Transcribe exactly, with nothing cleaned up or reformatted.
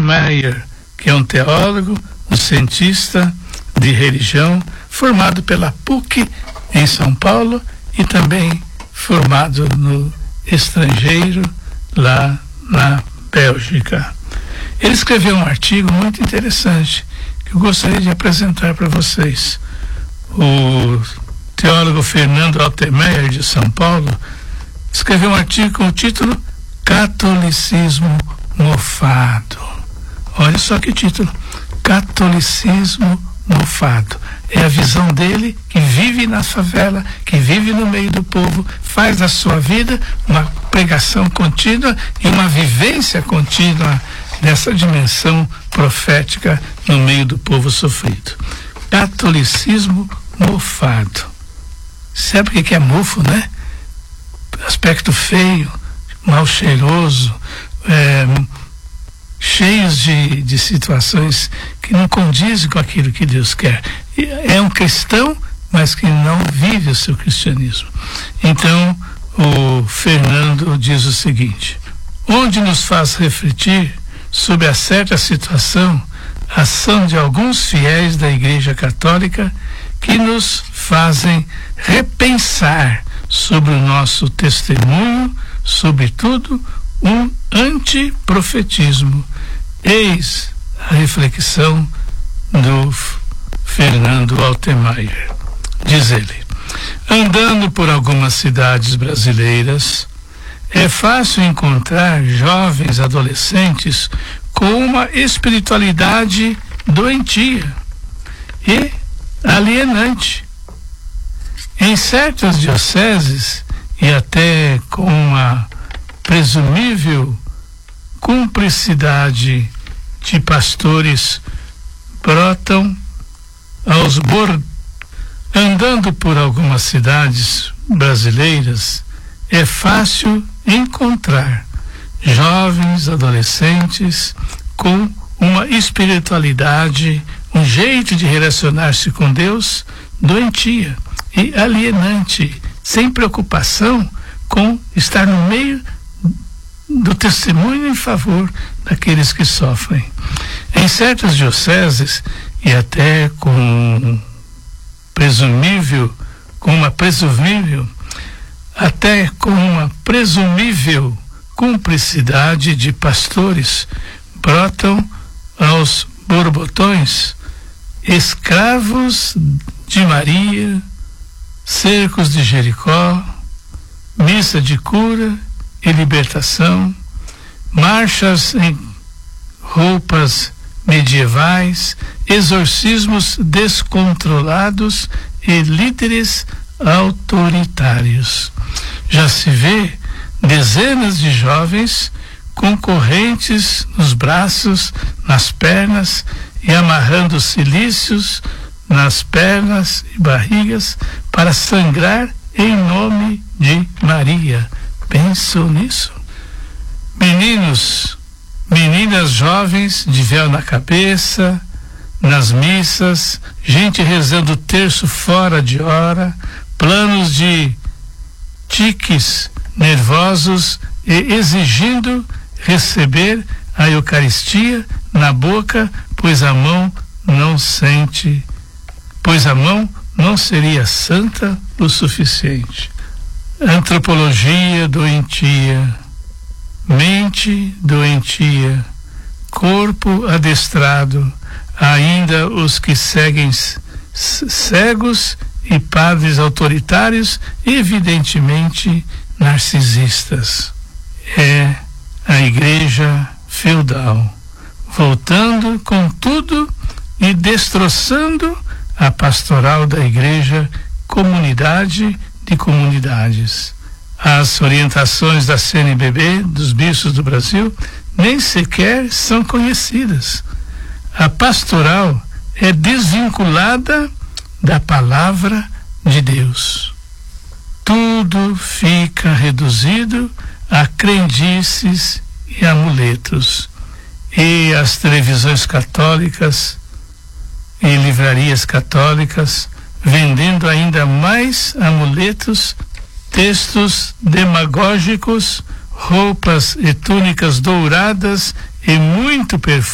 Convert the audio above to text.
Altemeyer, que é um teólogo, um cientista de religião, formado pela P U C em São Paulo e também formado no estrangeiro, lá na Bélgica. Ele escreveu um artigo muito interessante que eu gostaria de apresentar para vocês. O teólogo Fernando Altemeyer, de São Paulo, escreveu um artigo com o título Catolicismo Mofado. Olha só que título: Catolicismo Mofado. É a visão dele, que vive na favela, que vive no meio do povo, faz da sua vida uma pregação contínua e uma vivência contínua dessa dimensão profética no meio do povo sofrido. Catolicismo mofado. Sabe o que é mofo, né? Aspecto feio, mal cheiroso, é, cheios de, de situações que não condizem com aquilo que Deus quer. É um cristão, mas que não vive o seu cristianismo. Então, o Fernando diz o seguinte: onde nos faz refletir sobre a certa situação, a ação de alguns fiéis da Igreja Católica que nos fazem repensar sobre o nosso testemunho, sobretudo um antiprofetismo. Eis a reflexão do Fernando Altemeyer. Diz ele: andando por algumas cidades brasileiras, é fácil encontrar jovens adolescentes com uma espiritualidade doentia e alienante. Em certas dioceses, e até com uma presumível cumplicidade de pastores, brotam aos bor... Andando por algumas cidades brasileiras, é fácil encontrar jovens adolescentes com uma espiritualidade, um jeito de relacionar-se com Deus doentia e alienante, sem preocupação com estar no meio do testemunho em favor daqueles que sofrem. Em certas dioceses, e até com presumível, com uma presumível, até com uma presumível cumplicidade de pastores, brotam aos borbotões escravos de Maria, cercos de Jericó, missa de cura e libertação, marchas em roupas medievais, exorcismos descontrolados e líderes autoritários. Já se vê dezenas de jovens com correntes nos braços, nas pernas e amarrando cilícios nas pernas e barrigas para sangrar em nome de Maria. Pensou nisso? Meninos, meninas jovens de véu na cabeça, nas missas, gente rezando o terço fora de hora, planos de tiques nervosos e exigindo receber a Eucaristia na boca, pois a mão não sente, pois a mão não seria santa o suficiente. Antropologia doentia, mente doentia, corpo adestrado, ainda os que seguem cegos e padres autoritários, evidentemente narcisistas. É a igreja feudal, voltando com tudo e destroçando a pastoral da igreja comunidade de comunidades. As orientações da C N B B, dos bispos do Brasil, nem sequer são conhecidas. A pastoral é desvinculada da palavra de Deus. Tudo fica reduzido a crendices e amuletos. E as televisões católicas e livrarias católicas vendendo ainda mais amuletos, textos demagógicos, roupas e túnicas douradas e muito perfume